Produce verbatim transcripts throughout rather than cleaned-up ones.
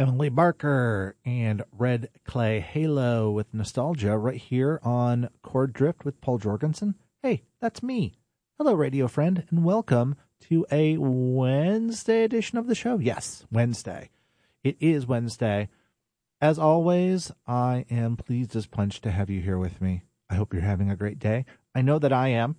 Emily Barker and Red Clay Halo with Nostalgia right here on Chord Drift with Paul Jorgensen. Hey, that's me. Hello, radio friend, and welcome to a Wednesday edition of the show. Yes, Wednesday. It is Wednesday. As always, I am pleased as punch to have you here with me. I hope you're having a great day. I know that I am.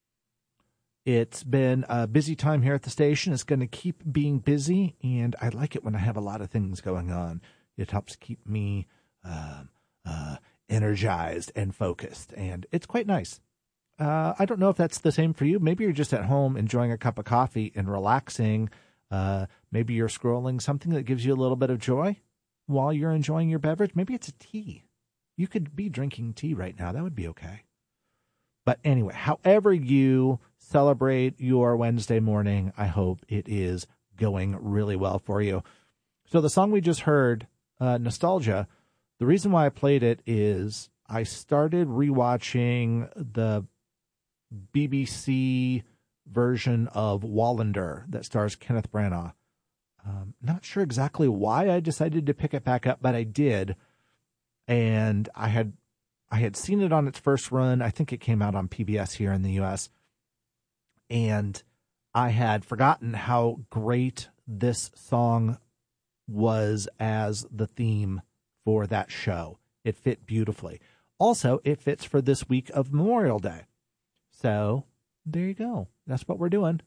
It's been a busy time here at the station. It's going to keep being busy, and I like it when I have a lot of things going on. It helps keep me um, uh, energized and focused, and it's quite nice. Uh, I don't know if that's the same for you. Maybe you're just at home enjoying a cup of coffee and relaxing. Uh, maybe you're scrolling something that gives you a little bit of joy while you're enjoying your beverage. Maybe it's a tea. You could be drinking tea right now. That would be okay. But anyway, however you celebrate your Wednesday morning, I hope it is going really well for you. So the song we just heard, uh, Nostalgia, the reason why I played it is I started rewatching the B B C version of Wallander that stars Kenneth Branagh. Um, not sure exactly why I decided to pick it back up, but I did. And I had I had seen it on its first run. I think it came out on P B S here in the U S And I had forgotten how great this song was as the theme for that show. It fit beautifully. Also, it fits for this week of Memorial Day. So there you go. That's what we're doing.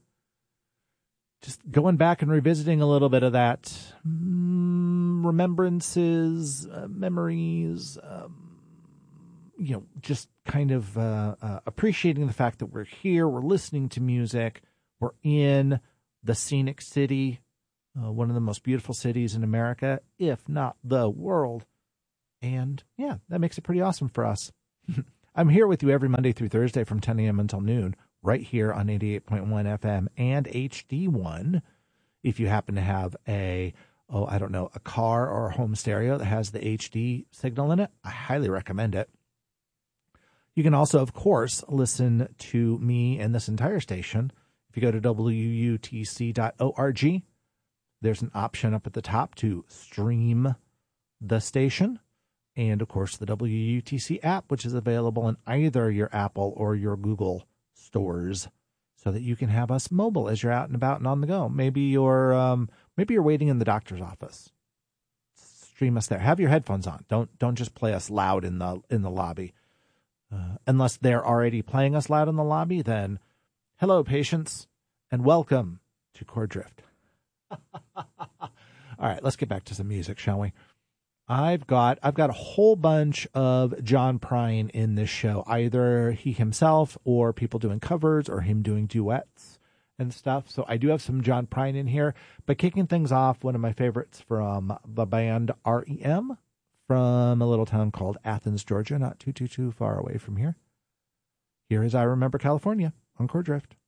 Just going back and revisiting a little bit of that. Mm, remembrances, uh, memories, um, you know, just kind of uh, uh, appreciating the fact that we're here, we're listening to music, we're in the scenic city, uh, one of the most beautiful cities in America, if not the world. And yeah, that makes it pretty awesome for us. I'm here with you every Monday through Thursday from ten a.m. until noon, right here on eighty-eight point one F M and H D one. If you happen to have a, oh, I don't know, a car or a home stereo that has the H D signal in it, I highly recommend it. You can also, of course, listen to me and this entire station. If you go to W U T C dot org, there's an option up at the top to stream the station. And, of course, the W U T C app, which is available in either your Apple or your Google stores, so that you can have us mobile as you're out and about and on the go. Maybe you're um, maybe you're waiting in the doctor's office. Stream us there. Have your headphones on. Don't don't just play us loud in the in the lobby. Uh, unless they're already playing us loud in the lobby, then hello, patients, and welcome to Chord Drift. All right, let's get back to some music, shall we? I've got I've got a whole bunch of John Prine in this show, either he himself or people doing covers or him doing duets and stuff. So I do have some John Prine in here. But kicking things off, one of my favorites from the band R E M from a little town called Athens, Georgia, not too, too, too far away from here. Here is I Remember California on Chord Drift.